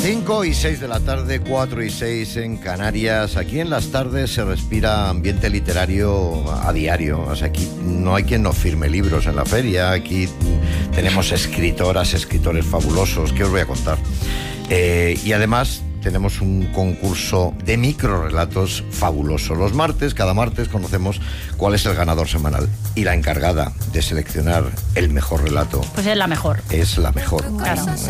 5 y 6 de la tarde, 4 y 6 en Canarias. Aquí en las tardes se respira ambiente literario a diario. O sea, aquí no hay quien no firme libros en la feria. Aquí tenemos escritoras, escritores fabulosos. ¿Qué os voy a contar? Y además tenemos un concurso de microrelatos fabuloso. Los martes, cada martes, conocemos cuál es el ganador semanal. Y la encargada de seleccionar el mejor relato... Pues es la mejor. Es la mejor. Claro.